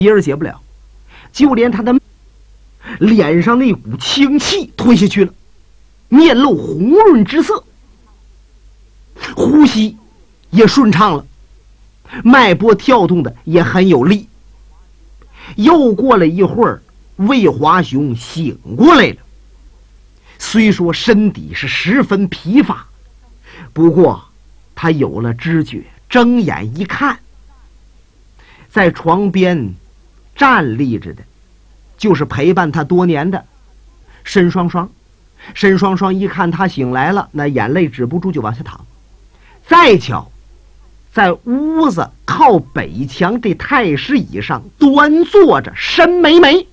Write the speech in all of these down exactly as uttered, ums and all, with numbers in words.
也是解不了，就连他的脸上那股清气吞下去了，面露红润之色，呼吸也顺畅了，脉搏跳动的也很有力。又过了一会儿，魏华雄醒过来了，虽说身体是十分疲乏，不过他有了知觉，睁眼一看，在床边站立着的就是陪伴他多年的申双双。申双双一看他醒来了，那眼泪止不住就往下淌。再瞧，在屋子靠北墙这太师椅上端坐着申梅梅。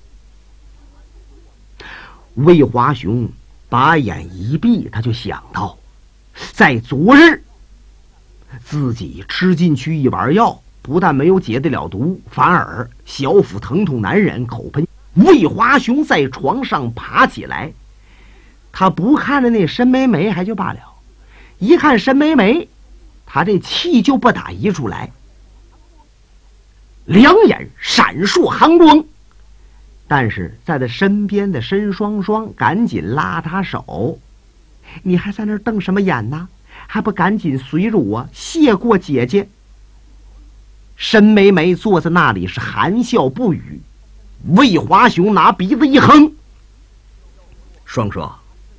魏华雄把眼一闭，他就想到，在昨日自己吃进去一碗药，不但没有解得了毒，反而小腹疼痛难忍，口喷。魏华雄在床上爬起来，他不看着那申梅梅还就罢了，一看申梅梅，他这气就不打一处来，两眼闪烁寒光。但是在他身边的申双双赶紧拉他手，你还在那儿瞪什么眼呢？还不赶紧随着我谢过姐姐。申梅梅坐在那里是含笑不语。魏华雄拿鼻子一哼，双双，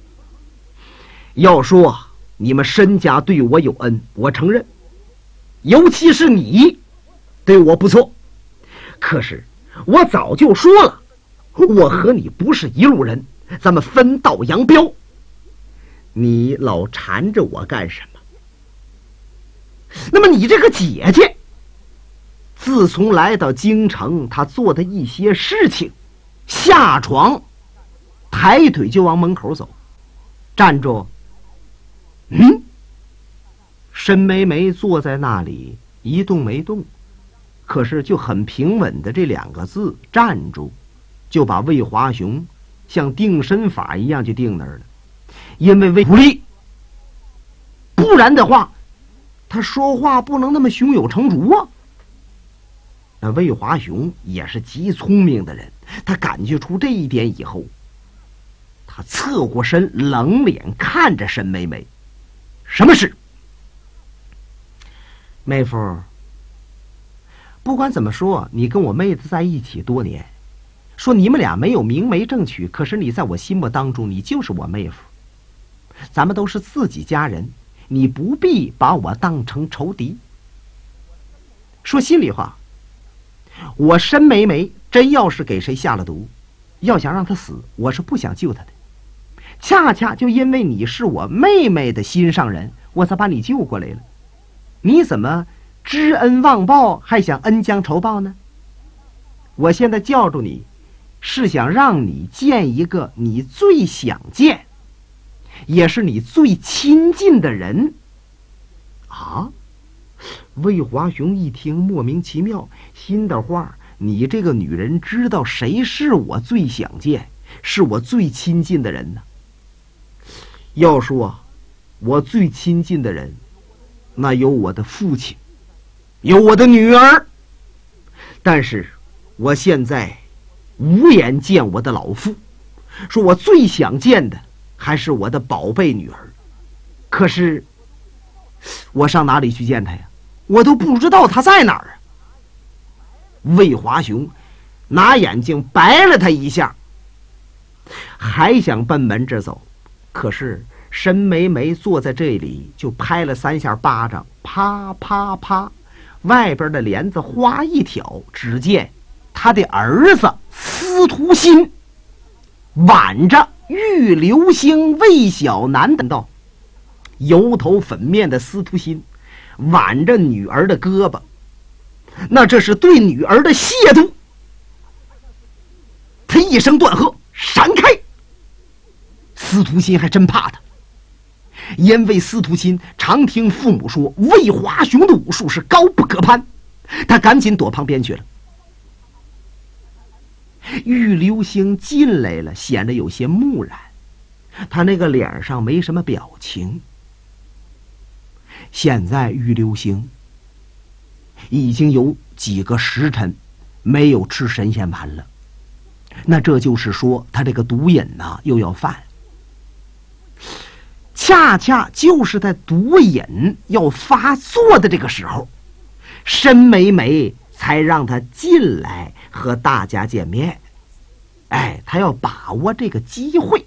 要说你们申家对我有恩，我承认，尤其是你对我不错，可是我早就说了，我和你不是一路人，咱们分道扬镳，你老缠着我干什么？那么你这个姐姐自从来到京城，她做的一些事情，下床抬腿就往门口走，站住。嗯，申梅梅坐在那里一动没动，可是就很平稳的这两个字站住，就把魏华雄像定身法一样就定那儿了。因为魏不利，不然的话他说话不能那么胸有成竹啊。那魏华雄也是极聪明的人，他感觉出这一点以后，他侧过身冷脸看着申梅梅。什么事？妹夫，不管怎么说，你跟我妹子在一起多年，说你们俩没有明媒正娶，可是你在我心目当中，你就是我妹夫，咱们都是自己家人，你不必把我当成仇敌。说心里话，我申梅梅真要是给谁下了毒，要想让他死，我是不想救他的，恰恰就因为你是我妹妹的心上人，我才把你救过来了。你怎么知恩忘报，还想恩将仇报呢？我现在叫住你，是想让你见一个你最想见，也是你最亲近的人。啊！魏华雄一听莫名其妙，心的话，你这个女人知道谁是我最想见，是我最亲近的人呢？要说我最亲近的人，那有我的父亲，有我的女儿，但是我现在无颜见我的老父，说我最想见的还是我的宝贝女儿，可是我上哪里去见她呀？我都不知道她在哪儿啊！魏华雄拿眼睛白了他一下，还想奔门这走，可是申梅梅坐在这里就拍了三下巴掌，啪啪啪，外边的帘子哗一挑，只见他的儿子司徒心挽着玉流星魏小南等道，油头粉面的司徒心挽着女儿的胳膊，那这是对女儿的亵渎。他一声断喝，闪开！司徒心还真怕他，因为司徒心常听父母说魏华雄的武术是高不可攀，他赶紧躲旁边去了。玉流星进来了，显得有些木然，他那个脸上没什么表情。现在玉流星已经有几个时辰没有吃神仙丸了。那这就是说，他这个毒瘾呐又要犯。恰恰就是在毒瘾要发作的这个时候，申美美才让他进来和大家见面。哎，他要把握这个机会，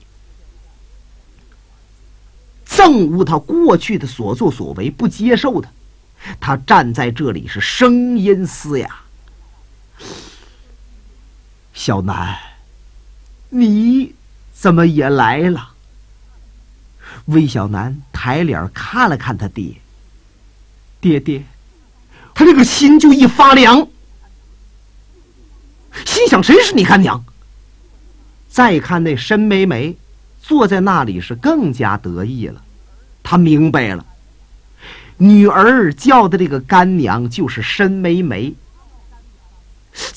憎恶他过去的所作所为，不接受他。他站在这里是声音嘶哑：“小南，你怎么也来了？”魏小南抬脸看了看他爹，爹爹，他这个心就一发凉，心想谁是你干娘？再看那申美美坐在那里是更加得意了，他明白了，女儿叫的这个干娘就是申美美，